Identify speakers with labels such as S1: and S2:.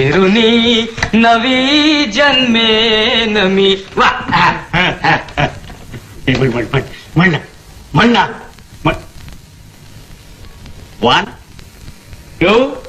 S1: पेरुनी नवी जन्मे नमी वा
S2: मण्ण मण्ण 1 2